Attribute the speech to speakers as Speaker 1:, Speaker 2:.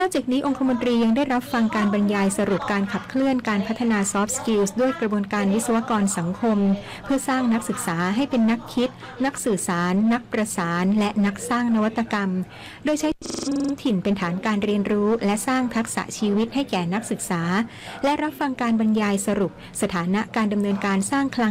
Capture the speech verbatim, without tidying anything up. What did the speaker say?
Speaker 1: นอกจากนี้องคมนตรียังได้รับฟังการบรรยายสรุปการขับเคลื่อนการพัฒนา Soft Skills ด้วยกระบวนการวิศวกรสังคมเพื่อสร้างนักศึกษาให้เป็นนักคิดนักสื่อสารนักประสานและนักสร้างนวัตกรรมโดยใช้ถิ่นเป็นฐานการเรียนรู้และสร้างทักษะชีวิตให้แก่นักศึกษาและรับฟังการบรรยายสรุปสถานะการดำเนินการสร้างคลัง